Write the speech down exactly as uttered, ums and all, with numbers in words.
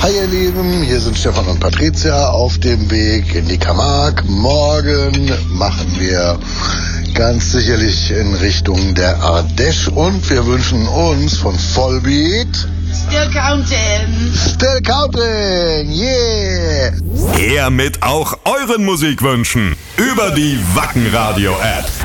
Hi ihr Lieben, hier sind Stefan und Patricia auf dem Weg in die Camargue. Morgen machen wir ganz sicherlich in Richtung der Ardèche und wir wünschen uns von Volbeat Still Counting. Still Counting, yeah! Her mit auch euren Musikwünschen über die Wacken Radio App.